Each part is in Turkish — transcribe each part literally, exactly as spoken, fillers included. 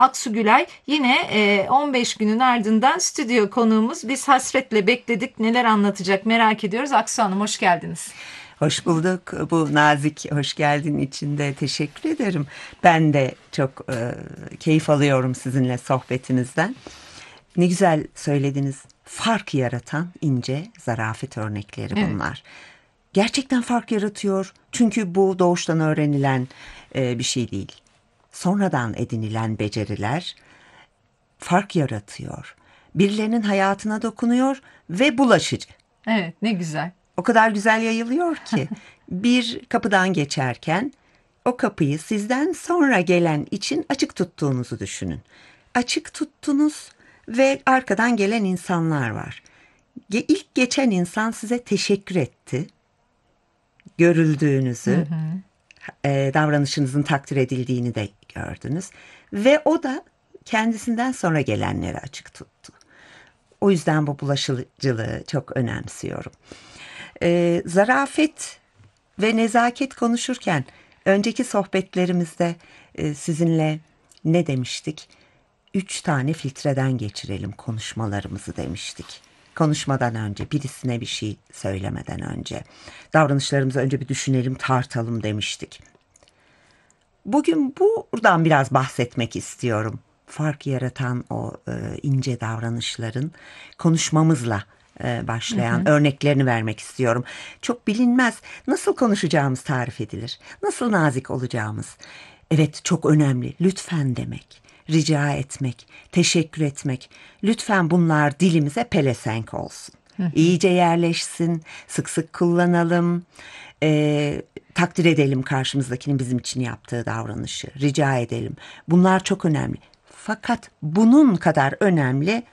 Aksu Gülay yine e, on beş günün ardından stüdyo konuğumuz. Biz hasretle bekledik. Neler anlatacak merak ediyoruz. Aksu Hanım hoş geldiniz. Hoş bulduk. Bu nazik hoş geldin için de teşekkür ederim. Ben de çok e, keyif alıyorum sizinle sohbetinizden. Ne güzel söylediniz. Fark yaratan ince zarafet örnekleri Evet. bunlar. Gerçekten fark yaratıyor. Çünkü bu doğuştan öğrenilen e, bir şey değil. Sonradan edinilen beceriler fark yaratıyor. Birilerinin hayatına dokunuyor ve bulaşıcı. Evet, ne güzel. O kadar güzel yayılıyor ki bir kapıdan geçerken o kapıyı sizden sonra gelen için açık tuttuğunuzu düşünün. Açık tuttunuz ve arkadan gelen insanlar var. Ge- İlk geçen insan size teşekkür etti. Görüldüğünüzü, e, davranışınızın takdir edildiğini de gördünüz. Ve o da kendisinden sonra gelenleri açık tuttu. O yüzden bu bulaşıcılığı çok önemsiyorum. Ee, zarafet ve nezaket konuşurken önceki sohbetlerimizde e, sizinle ne demiştik? Üç tane filtreden geçirelim konuşmalarımızı demiştik. Konuşmadan önce, birisine bir şey söylemeden önce, davranışlarımızı önce bir düşünelim, tartalım demiştik. Bugün buradan biraz bahsetmek istiyorum. Fark yaratan o e, ince davranışların konuşmamızla e, başlayan Hı hı. örneklerini vermek istiyorum. Çok bilinmez. Nasıl konuşacağımız tarif edilir. Nasıl nazik olacağımız. Evet, çok önemli. Lütfen demek, rica etmek, teşekkür etmek. Lütfen bunlar dilimize pelesenk olsun. İyice yerleşsin, sık sık kullanalım. Ee, takdir edelim karşımızdakinin bizim için yaptığı davranışı, rica edelim. Bunlar çok önemli. Fakat bunun kadar önemli,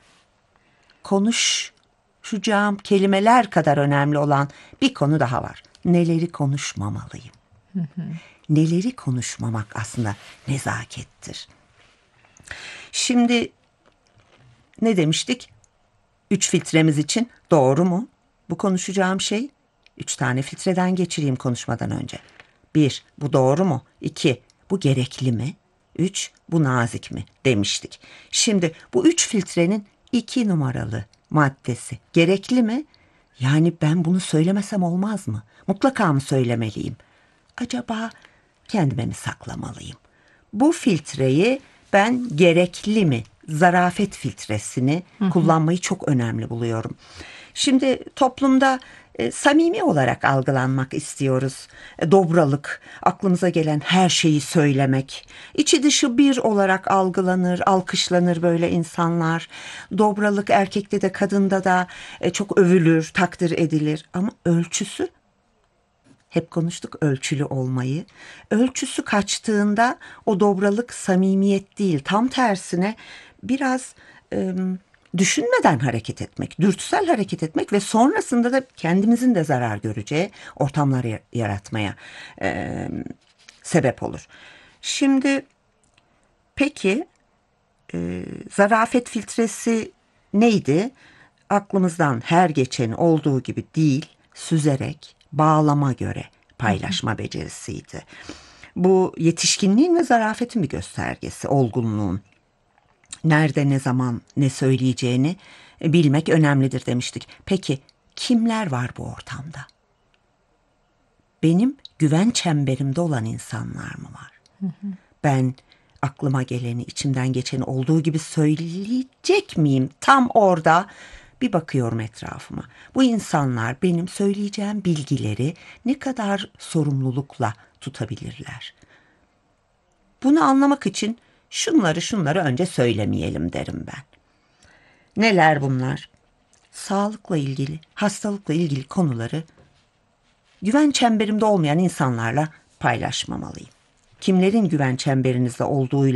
konuşacağım kelimeler kadar önemli olan bir konu daha var. Neleri konuşmamalıyım? Neleri konuşmamak aslında nezakettir. Şimdi ne demiştik? Üç filtremiz için doğru mu? Bu konuşacağım şey. Üç tane filtreden geçireyim konuşmadan önce. Bir, bu doğru mu? İki, bu gerekli mi? Üç, bu nazik mi? Demiştik. Şimdi bu üç filtrenin iki numaralı maddesi gerekli mi? Yani ben bunu söylemesem olmaz mı? Mutlaka mı söylemeliyim? Acaba kendime mi saklamalıyım? Bu filtreyi ben gerekli mi, zarafet filtresini kullanmayı çok önemli buluyorum. Şimdi toplumda e, samimi olarak algılanmak istiyoruz. E, dobralık, aklımıza gelen her şeyi söylemek. İçi dışı bir olarak algılanır, alkışlanır böyle insanlar. Dobralık erkekte de kadında da e, çok övülür, takdir edilir. Ama ölçüsü, hep konuştuk ölçülü olmayı. Ölçüsü kaçtığında o dobralık samimiyet değil. Tam tersine biraz e, düşünmeden hareket etmek, dürtüsel hareket etmek ve sonrasında da kendimizin de zarar göreceği ortamlar yaratmaya e, sebep olur. Şimdi peki e, zarafet filtresi neydi? Aklımızdan her geçeni olduğu gibi değil, süzerek, bağlama göre paylaşma becerisiydi. Bu yetişkinliğin ve zarafetin bir göstergesi, olgunluğun. Nerede, ne zaman, ne söyleyeceğini bilmek önemlidir demiştik. Peki kimler var bu ortamda? Benim güven çemberimde olan insanlar mı var? Ben aklıma geleni, içimden geçeni olduğu gibi söyleyecek miyim? Tam orada bir bakıyorum etrafıma. Bu insanlar benim söyleyeceğim bilgileri ne kadar sorumlulukla tutabilirler? Bunu anlamak için şunları şunları önce söylemeyelim derim ben. Neler bunlar? Sağlıkla ilgili, hastalıkla ilgili konuları güven çemberimde olmayan insanlarla paylaşmamalıyım. Kimlerin güven çemberinizde olduğuyla